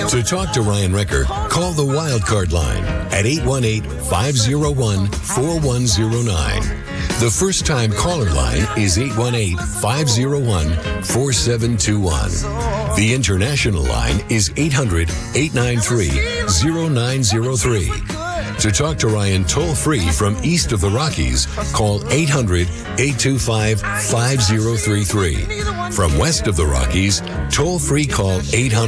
To talk to Ryan Recker, call the Wildcard line at 818-501-4109. The first-time caller line is 818-501-4721. The international line is 800-893-0903. To talk to Ryan toll-free from east of the Rockies, call 800-825-5033. From west of the Rockies, toll-free call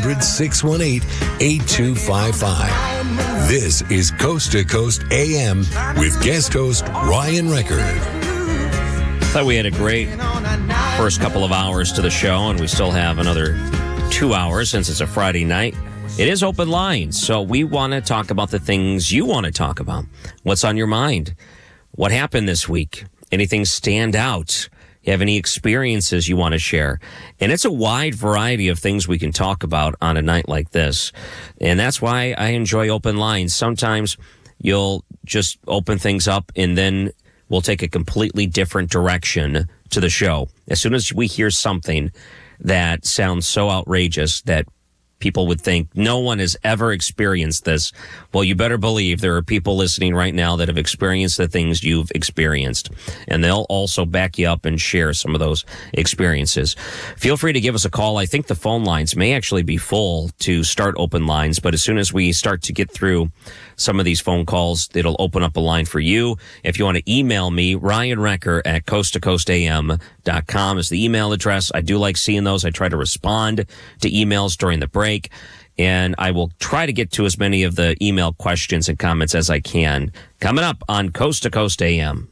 800-618-8255. This is Coast to Coast AM with guest host Ryan Recker. Thought we had a great first couple of hours to the show, and we still have another 2 hours since it's a Friday night. It is open lines, so we want to talk about the things you want to talk about. What's on your mind? What happened this week? Anything stand out? You have any experiences you want to share? And it's a wide variety of things we can talk about on a night like this. And that's why I enjoy open lines. Sometimes you'll just open things up and then we'll take a completely different direction to the show. As soon as we hear something that sounds so outrageous that people would think no one has ever experienced this, well, you better believe there are people listening right now that have experienced the things you've experienced, and they'll also back you up and share some of those experiences. Feel free to give us a call. I think the phone lines may actually be full to start open lines, but as soon as we start to get through some of these phone calls, it'll open up a line for you. If you want to email me, Ryan Recker at coasttocoastam.com is the email address. I do like seeing those. I try to respond to emails during the break, and I will try to get to as many of the email questions and comments as I can. Coming up on Coast to Coast AM.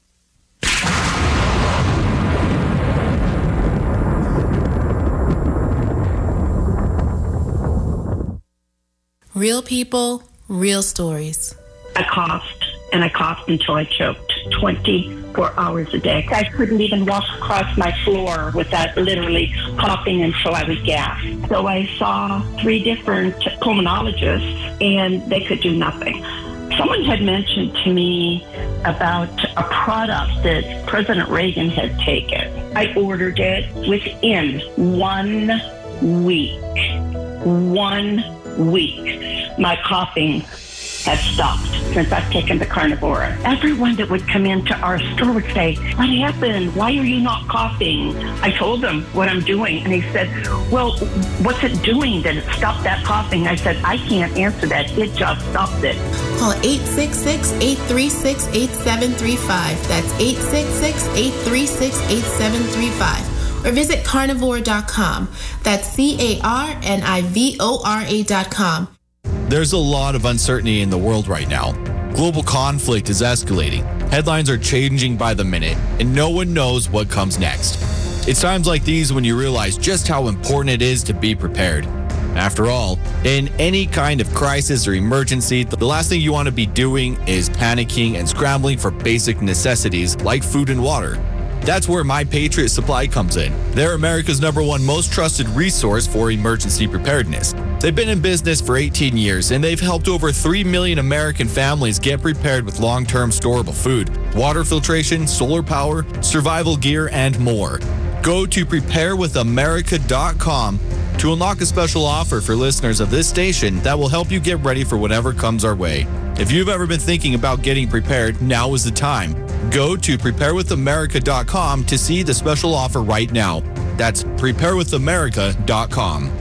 Real people, real stories. I coughed until I choked 24 hours a day. I couldn't even walk across my floor without literally coughing until I was gasped. So I saw 3 different pulmonologists, and they could do nothing. Someone had mentioned to me about a product that President Reagan had taken. I ordered it within 1 week. 1 week. My coughing has stopped since I've taken the Carnivora. Everyone that would come into our store would say, "What happened? Why are you not coughing?" I told them what I'm doing, and he said, "Well, what's it doing that it stopped that coughing?" I said, "I can't answer that. It just stopped it." Call 866-836-8735. That's 866-836-8735. Or visit carnivora.com. That's carnivora.com. There's a lot of uncertainty in the world right now. Global conflict is escalating. Headlines are changing by the minute, and no one knows what comes next. It's times like these when you realize just how important it is to be prepared. After all, in any kind of crisis or emergency, the last thing you want to be doing is panicking and scrambling for basic necessities like food and water. That's where My Patriot Supply comes in. They're America's #1 most trusted resource for emergency preparedness. They've been in business for 18 years, and they've helped over 3 million American families get prepared with long-term storable food, water filtration, solar power, survival gear, and more. Go to preparewithamerica.com to unlock a special offer for listeners of this station that will help you get ready for whatever comes our way. If you've ever been thinking about getting prepared, now is the time. Go to preparewithamerica.com to see the special offer right now. That's preparewithamerica.com.